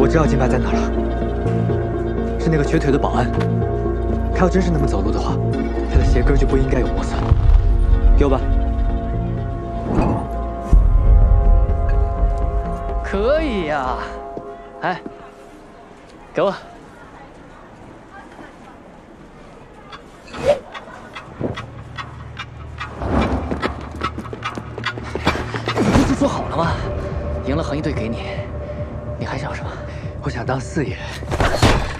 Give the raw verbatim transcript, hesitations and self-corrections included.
知道金牌在哪了，是那个瘸腿的保安。他要真是那么走路的话，他的鞋跟就不应该有磨损。给我吧。 可以呀，哎，给我。 不是说好了吗？赢了横一队给你，你还想什么？ 我想当四爷。